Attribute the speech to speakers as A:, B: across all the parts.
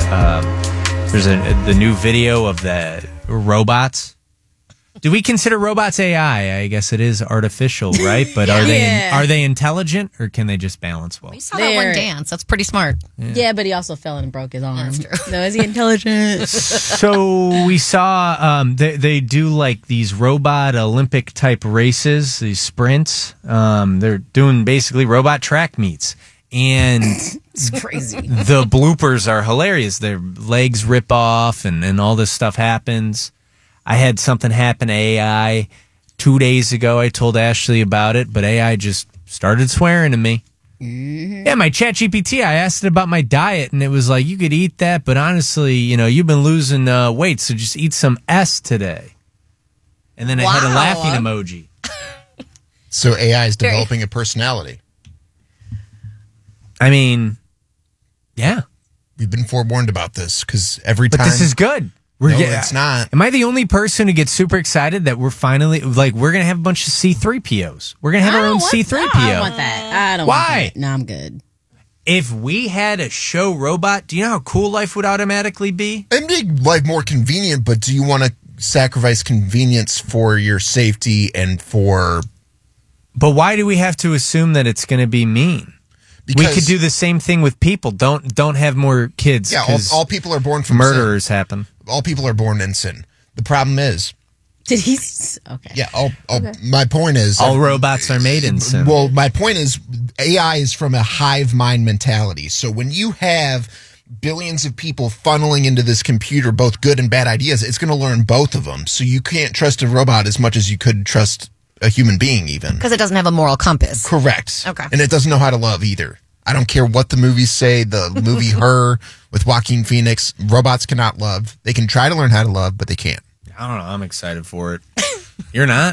A: there's the new video of the robots. Do we consider robots AI? I guess it is artificial, right? But are they intelligent, or can they just balance well?
B: We saw that one dance. That's pretty smart.
C: Yeah, but he also fell and broke his arm.
B: That's true.
C: So is he intelligent?
A: So we saw they do like these robot Olympic type races, these sprints. They're doing basically robot track meets. And
C: it's crazy.
A: The bloopers are hilarious. Their legs rip off and all this stuff happens. I had something happen to AI 2 days ago. I told Ashley about it, but AI just started swearing to me. Mm-hmm. Yeah, my ChatGPT, I asked it about my diet, and it was like, you could eat that, but honestly, you've been losing weight, so just eat some S today. And then I had a laughing emoji.
D: So AI is developing a personality.
A: I mean, yeah.
D: We've been forewarned about this, because every time...
A: But this is good.
D: It's not.
A: Am I the only person who gets super excited that we're finally, we're going to have a bunch of C-3POs? We're going to have our own C-3PO.
C: I don't want that. I don't want that. No, I'm good.
A: If we had a show robot, do you know how cool life would automatically be?
D: It'd make life more convenient, but do you want to sacrifice convenience for your safety and for...
A: But why do we have to assume that it's going to be mean? Because we could do the same thing with people. Don't have more kids.
D: Yeah, all people are born from
A: murderers
D: sin.
A: Happen.
D: All people are born in sin. The problem is...
C: Did he... Okay.
D: Yeah, my point is...
A: All robots are made in sin.
D: Well, my point is AI is from a hive mind mentality. So when you have billions of people funneling into this computer, both good and bad ideas, it's going to learn both of them. So you can't trust a robot as much as you could trust a human being even.
B: Because it doesn't have a moral compass.
D: Correct.
B: Okay.
D: And it doesn't know how to love either. I don't care what the movies say. The movie Her with Joaquin Phoenix, robots cannot love. They can try to learn how to love, but they can't.
A: I don't know. I'm excited for it. You're not?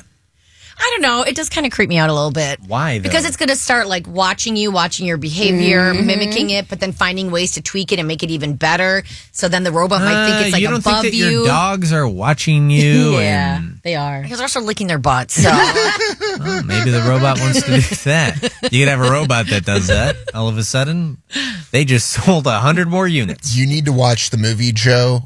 B: I don't know. It does kind of creep me out a little bit.
A: Why, though?
B: Because it's going to start watching your behavior, mimicking it, but then finding ways to tweak it and make it even better. So then the robot might think it's above you.
A: You don't think that your dogs are watching you?
C: Yeah, they are.
B: Because they're also licking their butts. So.
A: Well, maybe the robot wants to do that. You could have a robot that does that. All of a sudden, they just sold 100 more units.
D: You need to watch the movie, Joe.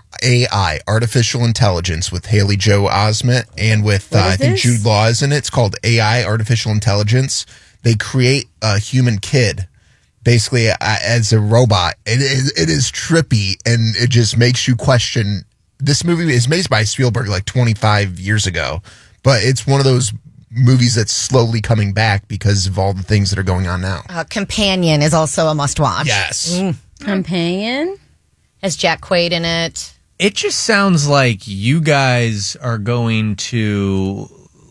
D: AI, Artificial Intelligence, with Haley Joel Osment and with I think Jude Law is in it. It's called AI, Artificial Intelligence. They create a human kid basically as a robot. It is trippy, and it just makes you question. This movie is made by Spielberg 25 years ago, but it's one of those movies that's slowly coming back because of all the things that are going on now.
B: Companion is also a must-watch.
D: Yes.
C: Companion?
B: Has Jack Quaid in it.
A: It just sounds like you guys are going to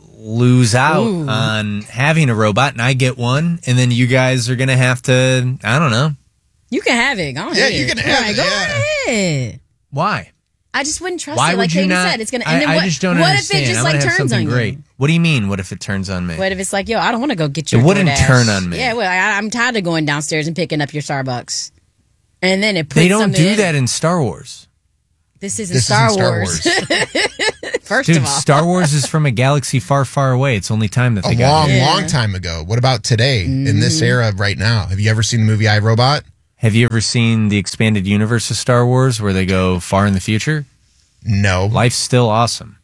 A: lose out on having a robot, and I get one, and then you guys are going to have to, I don't know.
C: You can have it. Go ahead.
D: Yeah, you can have it.
C: Go ahead.
A: Why?
C: I just wouldn't trust
A: Why
C: it.
A: would you not?
C: Said, it's gonna. And then
A: I just don't
C: what
A: understand.
C: if it just
A: I'm gonna have
C: turns on
A: great.
C: you?
A: What do you mean? What if it turns on me?
C: What if it's like, yo, I don't want to go get your
A: It wouldn't
C: DoorDash.
A: turn on me.
C: Yeah, well, I'm tired of going downstairs and picking up your Starbucks. And then it puts
A: They don't
C: something
A: do
C: in
A: that in Star Wars.
C: This isn't Star Wars. First
A: Dude,
C: of all,
A: Star Wars is from a galaxy far, far away. It's only time that they
D: A
A: got here.
D: long time ago. What about today, in this era right now? Have you ever seen the movie iRobot?
A: Have you ever seen the expanded universe of Star Wars where they go far in the future?
D: No.
A: Life's still awesome.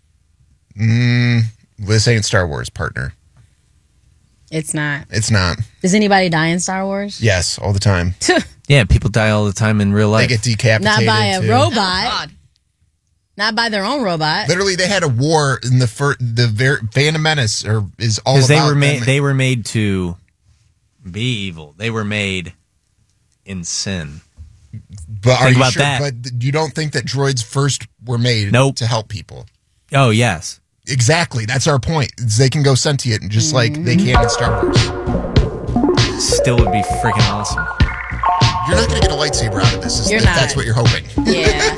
D: This ain't Star Wars, partner.
C: it's not.
D: It's not.
C: Does anybody die in Star Wars?
D: Yes, all the time.
A: Yeah, people die all the time in real
D: They
A: life.
D: get decapitated.
C: Not by a
D: too.
C: robot.
B: God.
C: Not by their own robot.
D: Literally, they had a war in the Phantom Menace is all about
A: Because
D: them.
A: they were made to be evil. They were made in sin.
D: But are
A: Think
D: you
A: about
D: sure?
A: that.
D: But you don't think that droids first were made to help people?
A: Oh, yes.
D: Exactly. That's our point. Is they can go sentient, just like they can in Star Wars.
A: Still would be freaking awesome.
D: You're not going to get a lightsaber out of this.
C: You're
D: That's
C: not.
D: what you're hoping.
C: Yeah.